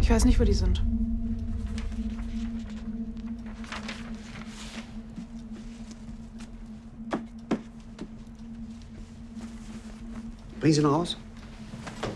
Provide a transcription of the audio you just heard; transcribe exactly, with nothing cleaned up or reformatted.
Ich weiß nicht, wo die sind. Bringen Sie noch raus.